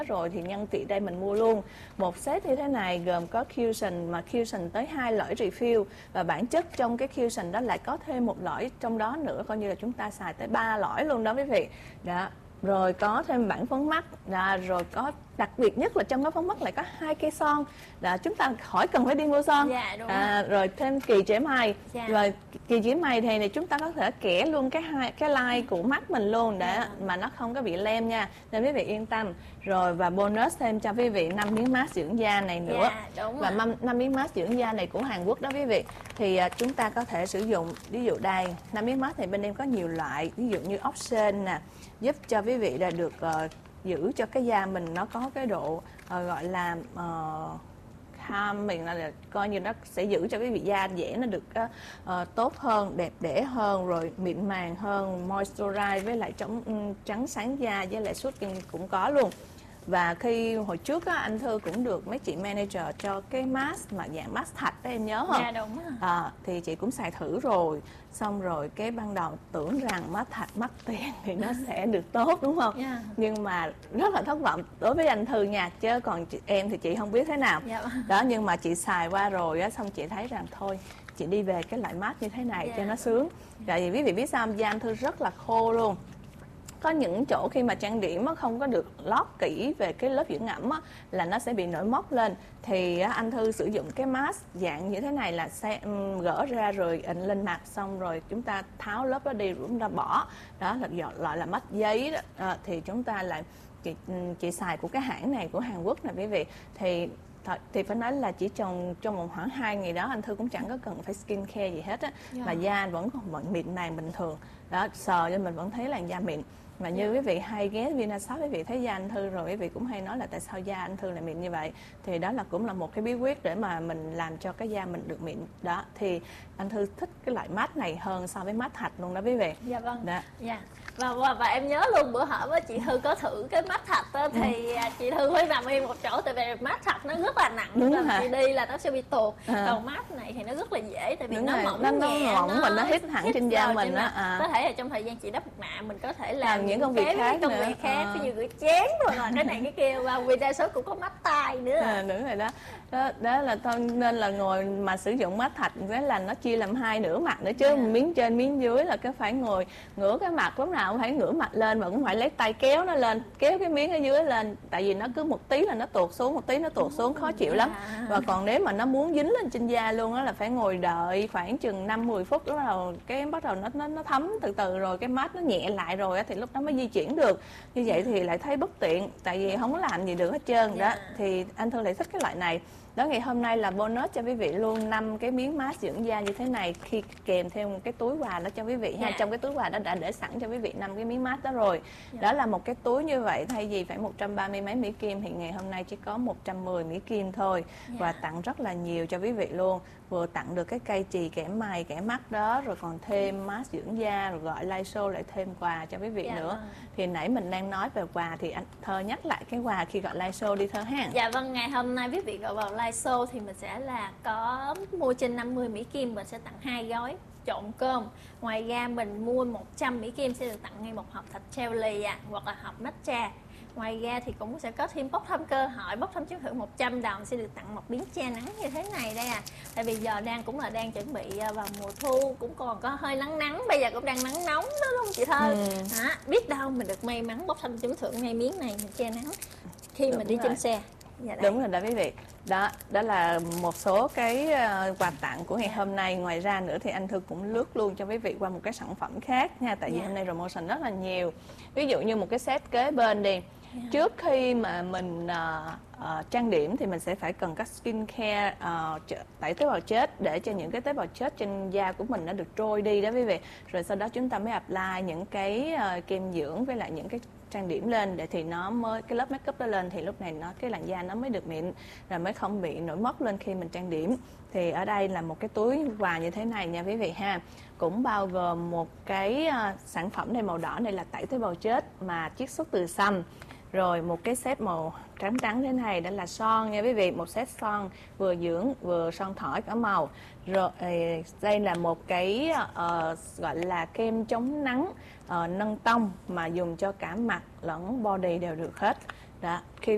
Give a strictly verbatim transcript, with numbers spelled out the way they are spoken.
rồi thì nhân tiện đây mình mua luôn một set như thế này, gồm có cushion, mà cushion tới hai lõi refill, và bản chất trong cái cushion đó lại có thêm một lõi trong đó nữa, coi như là chúng ta xài tới ba lõi luôn đó quý vị. Đó, rồi có thêm bảng phấn mắt, đó, rồi có đặc biệt nhất là trong cái phấn mắt lại có hai cây son, đó, chúng ta khỏi cần phải đi mua son. Dạ, đúng à, rồi thêm kỳ trễ mày. Dạ. Rồi kỳ trễ mày thì này chúng ta có thể kẻ luôn cái hai cái line của mắt mình luôn để Dạ. mà nó không có bị lem nha, nên quý vị yên tâm. Rồi và bonus thêm cho quý vị năm miếng mask dưỡng da này nữa. Dạ, đúng Và rồi. năm miếng mask dưỡng da này của Hàn Quốc đó quý vị, thì à, chúng ta có thể sử dụng, ví dụ đây năm miếng mask này bên em có nhiều loại, ví dụ như option nè, giúp cho quý vị là được uh, giữ cho cái da mình nó có cái độ uh, gọi là uh, calm, mình là coi như nó sẽ giữ cho cái vị da dẻ nó được uh, uh, tốt hơn, đẹp đẽ hơn, rồi mịn màng hơn, moisturize với lại chống um, trắng sáng da, với lại suốt cũng có luôn. Và khi hồi trước á, anh Thư cũng được mấy chị manager cho cái mask mà dạng mask thạch đó, em nhớ không? Dạ đúng rồi. À, thì chị cũng xài thử rồi, xong rồi cái ban đầu tưởng rằng mask thạch mắc tiền thì nó sẽ được tốt đúng không? Yeah. Nhưng mà rất là thất vọng đối với anh Thư nha, chứ còn chị, em thì chị không biết thế nào. Dạ. Đó, nhưng mà chị xài qua rồi á, xong chị thấy rằng thôi chị đi về cái loại mask như thế này Yeah. cho nó sướng. Tại vì quý vị biết sao không? Da anh Thư rất là khô luôn. Có những chỗ khi mà trang điểm không có được lót kỹ về cái lớp dưỡng ẩm á, là nó sẽ bị nổi mốc lên. Thì anh Thư sử dụng cái mask dạng như thế này là sẽ um, gỡ ra rồi ịnh lên mặt, xong rồi chúng ta tháo lớp đó đi rồi chúng ta bỏ. Đó là gọi là mask giấy đó. À, thì chúng ta lại chị, chị xài của cái hãng này của Hàn Quốc này quý vị, thì thì phải nói là chỉ trong trong một khoảng hai ngày đó anh Thư cũng chẳng có cần phải skin care gì hết á, Yeah. mà da vẫn còn mịn màng bình thường đó, sờ cho mình vẫn thấy làn da mịn. Mà như Yeah. quý vị hay ghé Vinashop, quý vị thấy da anh Thư rồi quý vị cũng hay nói là tại sao da anh Thư lại mịn như vậy, thì đó là cũng là một cái bí quyết để mà mình làm cho cái da mình được mịn đó. Thì anh Thư thích cái loại mask này hơn so với mask thạch luôn đó quý vị. Dạ vâng. Đó. Dạ. Và, và và em nhớ luôn bữa hổm chị Thư có thử cái mask thạch đó, thì ừ. chị Thư phải nằm yên một chỗ, tại vì mask thạch nó rất là nặng. Đúng Làm rồi. chị đi là nó sẽ bị tuột. À. Còn mask này thì nó rất là dễ, tại vì Đúng nó rồi. mỏng nó, nhẹ, nó mỏng và nó hít hẳn trên da mình á. À. Có thể là trong thời gian chị đắp mặt nạ mình có thể làm, làm những công việc khác công nữa. việc khác, À. ví dụ rửa chén rồi là cái này cái kia, và vì đa số cũng có mask tay nữa. À, đúng rồi đó. Đó, đó là thôi, nên là ngồi mà sử dụng mask thạch cái là nó chia làm hai nửa mặt nữa chứ. Yeah. Miếng trên miếng dưới là cái phải ngồi ngửa cái mặt, lúc nào cũng phải ngửa mặt lên, mà cũng phải lấy tay kéo nó lên, kéo cái miếng ở dưới lên, tại vì nó cứ một tí là nó tuột xuống, một tí nó tuột xuống, khó chịu lắm. Yeah. Và còn nếu mà nó muốn dính lên trên da luôn á là phải ngồi đợi khoảng chừng năm mười phút, bắt đầu cái bắt đầu nó nó nó thấm từ từ rồi cái mask nó nhẹ lại rồi á, thì lúc đó mới di chuyển được. Như vậy thì lại thấy bất tiện, tại vì không có làm gì được hết trơn. Yeah. Đó thì anh Thư lại thích cái loại này. Đó, ngày hôm nay là bonus cho quý vị luôn năm cái miếng mask dưỡng da như thế này, khi kèm theo một cái túi quà đó cho quý vị ha. Yeah. Trong cái túi quà đó đã để sẵn cho quý vị năm cái miếng mask đó rồi. Yeah. Đó là một cái túi như vậy, thay vì phải một trăm ba mươi mấy Mỹ Kim thì ngày hôm nay chỉ có một trăm mười Mỹ Kim thôi. Yeah. Và tặng rất là nhiều cho quý vị luôn. Vừa tặng được cái cây chì kẻ mày kẻ mắt đó, rồi còn thêm mask dưỡng da, rồi gọi live show lại thêm quà cho quý vị. Yeah. nữa. Thì nãy mình đang nói về quà thì anh Thơ nhắc lại cái quà khi gọi live show đi Thơ ha. Dạ vâng, ngày hôm nay quý vị gọi vào live show thì mình sẽ là có mua trên năm mươi Mỹ Kim mình sẽ tặng hai gói trộn cơm. Ngoài ra mình mua một trăm Mỹ Kim sẽ được tặng ngay một hộp thạch treo lì à, hoặc là hộp matcha. Ngoài ra thì cũng sẽ có thêm bốc thăm cơ hội, bốc thăm trúng thưởng một trăm đồng sẽ được tặng một miếng che nắng như thế này đây à. Tại vì giờ đang cũng là đang chuẩn bị vào mùa thu, cũng còn có hơi nắng nắng, bây giờ cũng đang nắng nóng đó đúng không chị Thơ? Ừ. Đó, biết đâu mình được may mắn bốc thăm trúng thưởng ngay miếng này mình che nắng khi Đúng mình đi rồi. trên xe. Dạ đúng rồi đó quý vị. Đó, đó là một số cái uh, quà tặng của ngày yeah. hôm nay. Ngoài ra nữa thì anh Thư cũng lướt luôn cho quý vị qua một cái sản phẩm khác nha. Tại vì yeah. hôm nay promotion rất là nhiều. Ví dụ như một cái set kế bên đi. Yeah. Trước khi mà mình uh, uh, trang điểm thì mình sẽ phải cần các skin care uh, tẩy tế bào chết, để cho những cái tế bào chết trên da của mình nó được trôi đi đó quý vị. Rồi sau đó chúng ta mới apply những cái uh, kem dưỡng với lại những cái trang điểm lên, để thì nó mới cái lớp make up đó lên, thì lúc này nó cái làn da nó mới được mịn, rồi mới không bị nổi mốc lên khi mình trang điểm. Thì ở đây là một cái túi quà như thế này nha quý vị ha, cũng bao gồm một cái uh, sản phẩm này màu đỏ này là tẩy tế bào chết mà chiết xuất từ sâm, rồi một cái set màu trắng trắng thế này đó là son nha quý vị, một set son vừa dưỡng vừa son thỏi cả màu. Rồi đây là một cái uh, gọi là kem chống nắng uh, nâng tông mà dùng cho cả mặt lẫn body đều được hết. Đó, khi